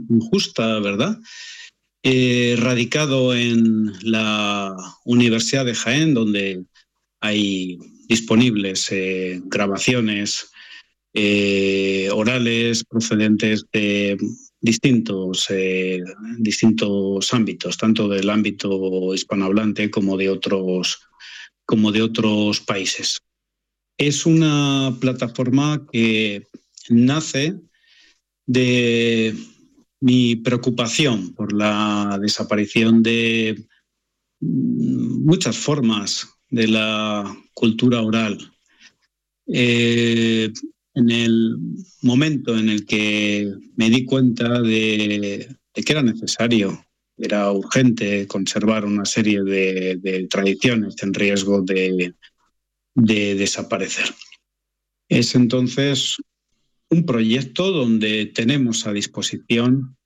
injusta, ¿verdad? Radicado en la Universidad de Jaén, donde hay disponibles grabaciones orales procedentes de distintos ámbitos, tanto del ámbito hispanohablante como de otros países. Es una plataforma que nace de mi preocupación por la desaparición de muchas formas de la cultura oral. En el momento en el que me di cuenta de que era necesario, era urgente conservar una serie de tradiciones en riesgo de desaparecer. Es entonces un proyecto donde tenemos a disposición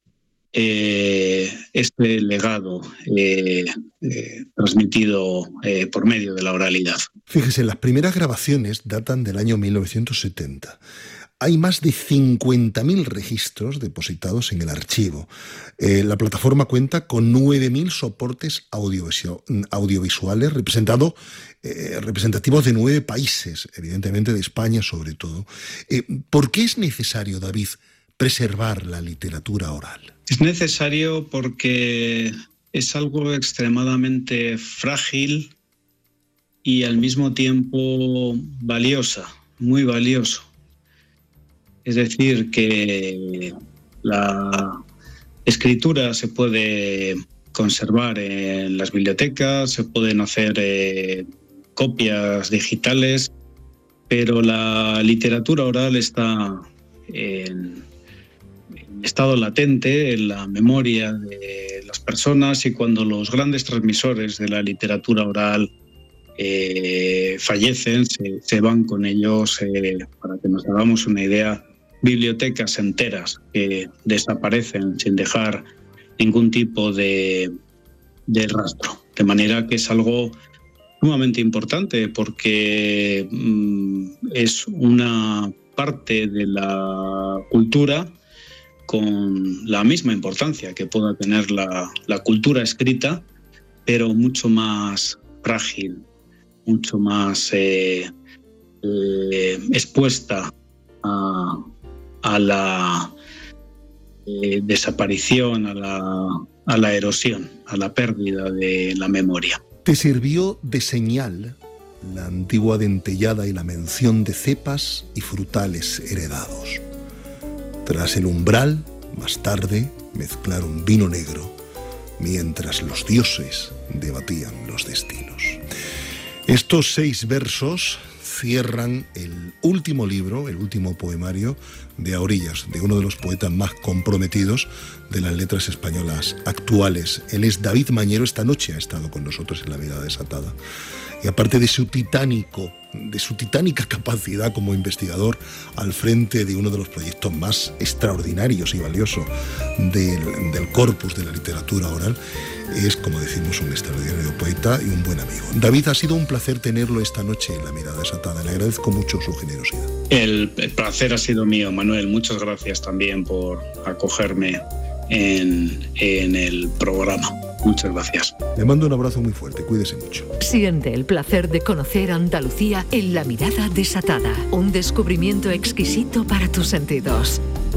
este legado transmitido por medio de la oralidad. Fíjese, las primeras grabaciones datan del año 1970. Hay más de 50.000 registros depositados en el archivo. La plataforma cuenta con 9.000 soportes audiovisuales representativos de 9 países, evidentemente de España sobre todo. ¿Por qué es necesario, David, preservar la literatura oral? Es necesario porque es algo extremadamente frágil y al mismo tiempo valiosa, muy valioso. Es decir, que la escritura se puede conservar en las bibliotecas, se pueden hacer copias digitales, pero la literatura oral está en estado latente en la memoria de las personas, y cuando los grandes transmisores de la literatura oral fallecen, se van con ellos, para que nos hagamos una idea, bibliotecas enteras que desaparecen sin dejar ningún tipo de rastro. De manera que es algo sumamente importante, porque es una parte de la cultura con la misma importancia que pueda tener la cultura escrita, pero mucho más frágil, mucho más expuesta a la desaparición, a la erosión, a la pérdida de la memoria. ¿Te sirvió de señal la antigua dentellada y la mención de cepas y frutales heredados? Tras el umbral, más tarde, mezclaron vino negro, mientras los dioses debatían los destinos. Estos 6 versos cierran el último libro, el último poemario de A Orillas, de uno de los poetas más comprometidos de las letras españolas actuales. Él es David Mañero. Esta noche ha estado con nosotros en La Mirada Desatada. Y aparte de su titánica capacidad como investigador al frente de uno de los proyectos más extraordinarios y valiosos del corpus de la literatura oral, es, como decimos, un extraordinario poeta y un buen amigo. David, ha sido un placer tenerlo esta noche en La Mirada Desatada. Le agradezco mucho su generosidad. El placer ha sido mío, Manuel. Muchas gracias también por acogerme en el programa. Muchas gracias. Le mando un abrazo muy fuerte, cuídese mucho. Siente el placer de conocer Andalucía en La Mirada Desatada, un descubrimiento exquisito para tus sentidos.